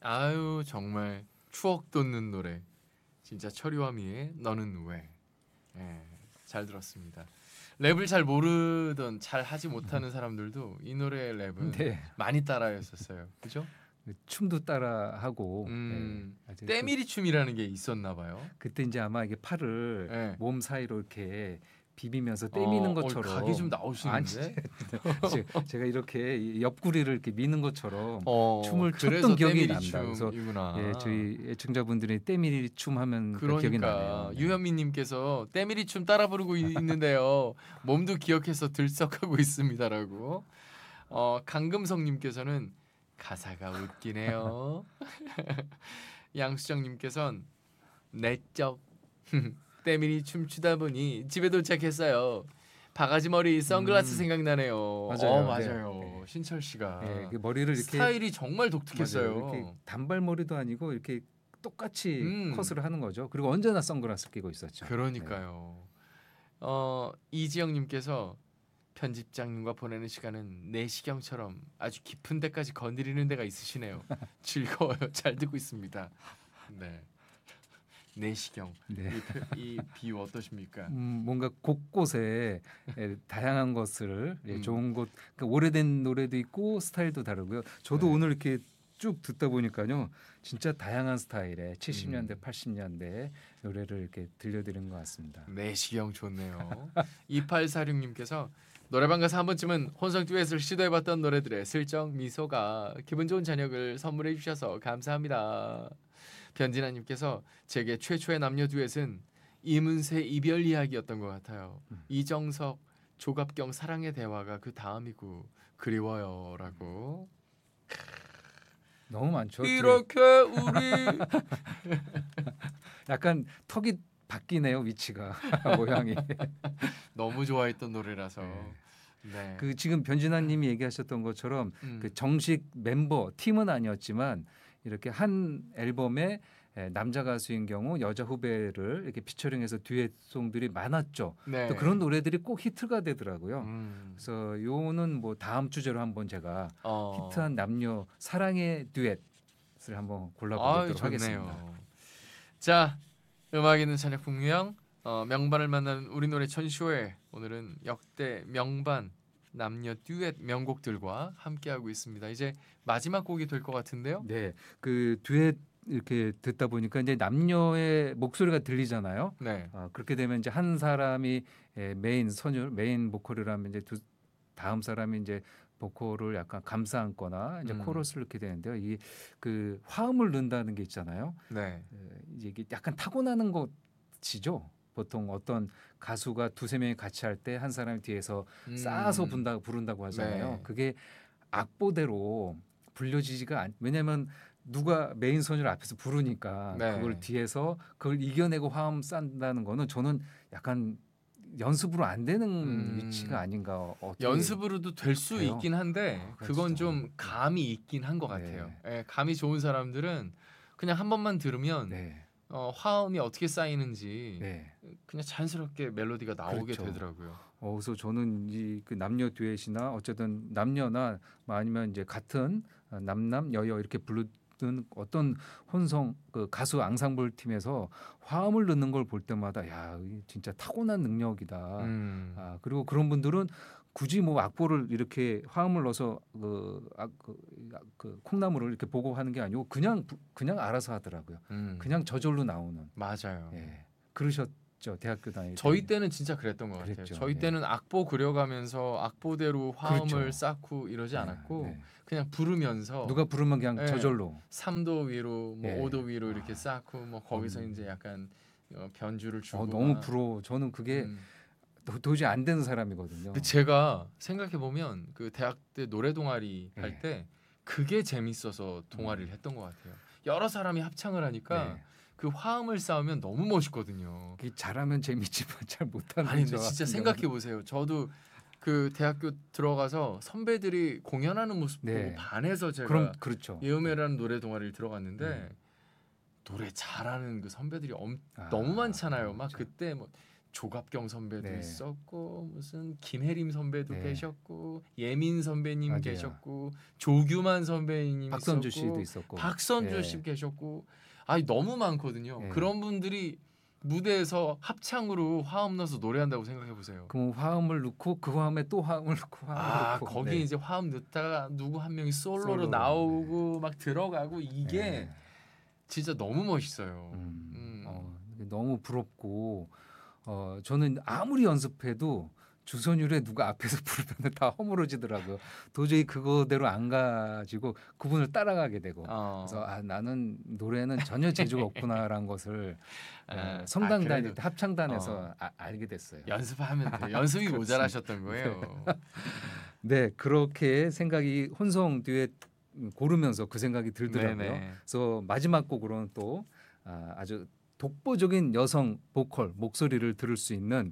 아유 정말 추억 돋는 노래. 진짜 철이와 미의 너는 왜. 예, 잘 들었습니다. 랩을 잘 모르던 잘 하지 못하는 사람들도 이 노래의 랩은 네. 많이 따라했었어요. 그죠? 춤도 따라 하고. 아주 때밀이 춤이라는 게 있었나 봐요. 그때 이제 아마 이게 팔을 네. 몸 사이로 이렇게 비비면서 때미는 것처럼 각이 좀 나오시는데. 제가 이렇게 옆구리를 이렇게 미는 것처럼 춤을 그래서 췄던 기억이 때밀이 납니다. 그래서 춤이구나. 예, 저희 애청자분들이 때밀이 춤 하면 그 기억이 나네요. 네. 유현미님께서 때밀이 춤 따라 부르고 있는데요. 몸도 기억해서 들썩하고 있습니다라고. 강금성님께서는 가사가 웃기네요. 양수정님께서는 내적 때밀이 춤추다 보니 집에 도착했어요. 바가지 머리 선글라스 생각나네요. 맞아요. 맞아요. 네. 신철 씨가 예, 그 머리를 이렇게 스타일이 정말 독특했어요. 맞아요. 이렇게 단발머리도 아니고 이렇게 똑같이 컷을 하는 거죠. 그리고 언제나 선글라스 끼고 있었죠. 그러니까요. 이지영님께서 편집장님과 보내는 시간은 내시경처럼 아주 깊은 데까지 건드리는 데가 있으시네요. 즐거워요. 잘 듣고 있습니다. 네. 내시경. 네. 이 비유 어떠십니까? 뭔가 곳곳에 다양한 것을 좋은 곳, 그러니까 오래된 노래도 있고 스타일도 다르고요. 저도 오늘 이렇게 쭉 듣다 보니까요, 진짜 다양한 스타일의 70년대, 80년대 노래를 이렇게 들려드린 것 같습니다. 내시경 좋네요. 2846님께서 노래방 가서 한 번쯤은 혼성 듀엣을 시도해봤던 노래들의 슬쩍 미소가 기분 좋은 저녁을 선물해 주셔서 감사합니다. 변진아님께서 제게 최초의 남녀 듀엣은 이문세 이별 이야기였던 것 같아요. 이정석 조갑경 사랑의 대화가 그 다음이고 그리워요라고. 너무 많죠. 이렇게 우리 약간 턱이 바뀌네요, 위치가 모양이. 너무 좋아했던 노래라서. 네. 그 지금 변진아님이 얘기하셨던 것처럼 그 정식 멤버 팀은 아니었지만 이렇게 한 앨범에 남자 가수인 경우 여자 후배를 이렇게 피처링해서 듀엣송들이 많았죠. 네. 또 그런 노래들이 꼭 히트가 되더라고요. 그래서 요는 뭐 다음 주제로 한번 제가 히트한 남녀 사랑의 듀엣을 한번 골라보도록 하겠습니다. 자, 음악 있는 저녁 풍경 명반을 만나는 우리 노래 전시회. 오늘은 역대 명반 남녀 듀엣 명곡들과 함께하고 있습니다. 이제 마지막 곡이 될 것 같은데요. 네, 그 듀엣 이렇게 듣다 보니까 이제 남녀의 목소리가 들리잖아요. 네. 그렇게 되면 이제 한 사람이 메인 선율, 메인 보컬이라면 이제 다음 사람이 이제 보컬을 약간 감싸 안거나 이제 코러스를 넣게 되는데요. 이게 그 화음을 넣는다는 게 있잖아요. 네. 이게 약간 타고나는 것이죠. 보통 어떤 가수가 두세 명이 같이 할 때 한 사람이 뒤에서 쌓아서 부른다고 하잖아요. 네. 그게 악보대로 불려지지가 왜냐하면 누가 메인 선율 앞에서 부르니까 그걸 뒤에서 그걸 이겨내고 화음 싼다는 거는 저는 약간 연습으로 안 되는 위치가 아닌가. 연습으로도 될 수 있긴 한데 그건 그렇죠. 좀 감이 있긴 한 것 같아요. 감이 좋은 사람들은 그냥 한 번만 들으면 화음이 어떻게 쌓이는지 그냥 자연스럽게 멜로디가 나오게 되더라고요. 그래서 저는 이 그 남녀 듀엣이나 어쨌든 남녀나 아니면 이제 같은 남남 여여 이렇게 부르는 어떤 혼성 그 가수 앙상블 팀에서 화음을 넣는 걸 볼 때마다 야 진짜 타고난 능력이다. 그리고 그런 분들은 굳이 뭐 악보를 이렇게 화음을 넣어서 그 콩나물을 이렇게 보고 하는 게 아니고 그냥 알아서 하더라고요. 그냥 저절로 나오는. 맞아요. 그러셨죠 대학교 다닐 때. 저희 때는 진짜 그랬던 것 같아요. 저희 때는 악보 그려가면서 악보대로 화음을 쌓고 이러지 않았고 그냥 부르면서 누가 부르면 그냥 저절로 3도 위로 뭐 5도 위로 이렇게 쌓고 뭐 거기서 이제 약간 변주를 주고. 너무 부러워. 저는 그게 도저히 안 되는 사람이거든요. 근데 제가 생각해 보면 그 대학 때 노래 동아리 할 때 그게 재밌어서 동아리를 했던 것 같아요. 여러 사람이 합창을 하니까 그 화음을 쌓으면 너무 멋있거든요. 잘하면 재밌지만 잘 못하는. 아니 근데 진짜 생각해 보세요. 저도 그 대학교 들어가서 선배들이 공연하는 모습 보고 반해서 제가 그렇죠. 예음회라는 노래 동아리를 들어갔는데 노래 잘하는 그 선배들이 너무 많잖아요. 막 그때 뭐 조갑경 선배도 네. 있었고 무슨 김혜림 선배도 네. 계셨고 예민 선배님 맞아요. 계셨고 조규만 선배님 박선주 있었고 씨도 있었고. 박선주 예. 씨 계셨고 아니 너무 많거든요. 예. 그런 분들이 무대에서 합창으로 화음 넣어서 노래한다고 생각해 보세요. 그럼 화음을 넣고 그 화음에 또 화음을 넣고 화음을 넣고. 거기 네. 이제 화음 넣다가 누구 한 명이 솔로로 솔로로, 나오고 막 들어가고 이게 네. 진짜 너무 멋있어요. 너무 부럽고 저는 아무리 연습해도 주선율에 누가 앞에서 부르면 다 허물어지더라고요. 도저히 그거대로 안 가지고 그분을 따라가게 되고 그래서 나는 노래는 전혀 재주가 없구나라는 것을 성당 다닐 때 합창단에서 알게 됐어요. 연습하면 돼. 연습이 모자라셨던 거예요. 네, 그렇게 생각이 혼성 듀엣 고르면서 그 생각이 들더라고요. 네네. 그래서 마지막 곡으로는 또 아주 독보적인 여성 보컬 목소리를 들을 수 있는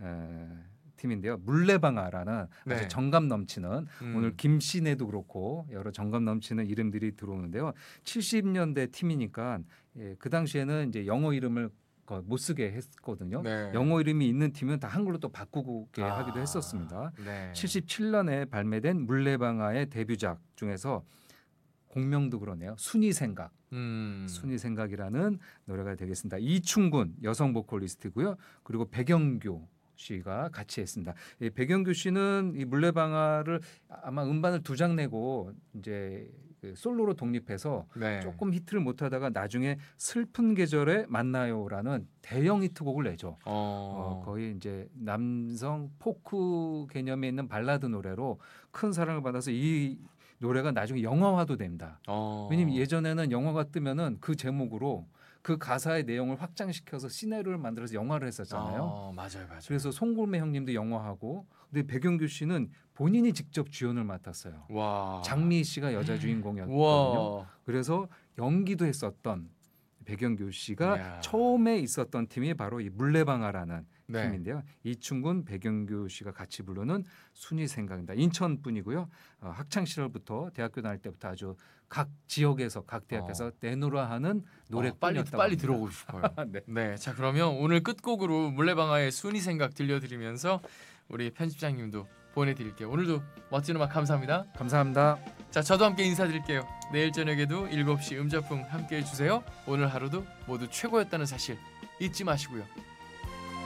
팀인데요. 물레방아라는 네. 아주 정감 넘치는 오늘 김신혜도 그렇고 여러 정감 넘치는 이름들이 들어오는데요. 70년대 팀이니까 그 당시에는 이제 영어 이름을 못 쓰게 했거든요. 네. 영어 이름이 있는 팀은 다 한글로 또 바꾸게 하기도 했었습니다. 네. 77년에 발매된 물레방아의 데뷔작 중에서 공명도 그러네요. 순이 생각. 순이 생각이라는 노래가 되겠습니다. 이충군 여성 보컬리스트고요. 그리고 백영교 씨가 같이 했습니다. 이 백영교 씨는 이 물레방아를 아마 음반을 2장 내고 이제 그 솔로로 독립해서 네. 조금 히트를 못하다가 나중에 슬픈 계절에 만나요라는 대형 히트곡을 내죠. 거의 이제 남성 포크 개념에 있는 발라드 노래로 큰 사랑을 받아서 이 노래가 나중에 영화화도 됩니다. 왜냐면 예전에는 영화가 뜨면은 그 제목으로 그 가사의 내용을 확장시켜서 시나리오를 만들어서 영화를 했었잖아요. 맞아요. 그래서 송골매 형님도 영화하고, 근데 백영규 씨는 본인이 직접 주연을 맡았어요. 와. 장미 씨가 여자 주인공이었거든요. 와. 그래서 연기도 했었던 백영규 씨가 이야. 처음에 있었던 팀이 바로 이 물레방아라는 네. 팀인데요. 이충군, 백영규 씨가 같이 부르는 순이 생각입니다. 인천 분이고요. 학창 시절부터 대학교 다닐 때부터 아주 각 지역에서 각 대학에서 내노라 하는 노래꾼이었다고 빨리 합니다. 들어보고 싶어요. 네. 네. 자, 그러면 오늘 끝곡으로 물레방아의 순이 생각 들려드리면서 우리 편집장님도 보내드릴게요. 오늘도 멋진 음악 감사합니다. 감사합니다. 자, 저도 함께 인사드릴게요. 내일 저녁에도 7시 음자풍 함께해 주세요. 오늘 하루도 모두 최고였다는 사실 잊지 마시고요.